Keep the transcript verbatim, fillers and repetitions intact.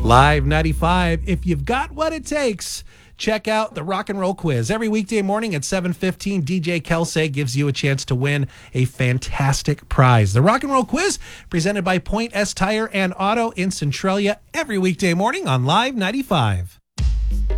Live ninety-five, if you've got what it takes, check out the Rock and Roll Quiz. Every weekday morning at seven fifteen, D J Kelsey gives you a chance to win a fantastic prize. The Rock and Roll Quiz, presented by Point S Tire and Auto in Centralia, every weekday morning on Live ninety-five.